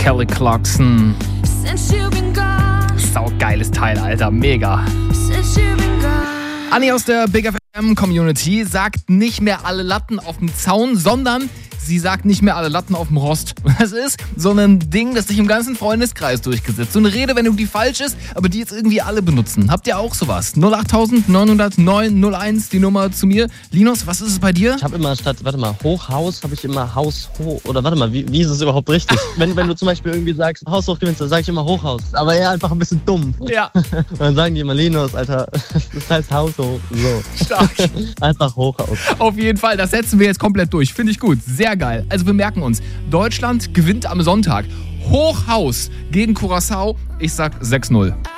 Kelly Clarkson. Saugeiles Teil, Alter. Mega. Anni aus der Big FM Community sagt nicht mehr alle Latten auf dem Zaun, sondern sie sagt nicht mehr alle Latten auf dem Rost. Das ist so ein Ding, das sich im ganzen Freundeskreis durchgesetzt. So eine Redewendung, die falsch ist, aber die jetzt irgendwie alle benutzen. Habt ihr auch sowas? 08000 909 01, die Nummer zu mir. Linus, was ist es bei dir? Ich habe immer statt, Hochhaus, habe ich immer Haus hoch. Oder wie ist es überhaupt richtig? wenn du zum Beispiel irgendwie sagst, Haus hoch gewinnst, dann sage ich immer Hochhaus. Aber eher einfach ein bisschen dumm. Ja. Und dann sagen die immer, Linus, Alter, das heißt Haus hoch. So. Stark. Einfach Hochhaus. Auf jeden Fall, das setzen wir jetzt komplett durch. Finde ich gut. Sehr geil. Also wir merken uns, Deutschland gewinnt am Sonntag. Hochhaus gegen Curaçao. Ich sag 6-0.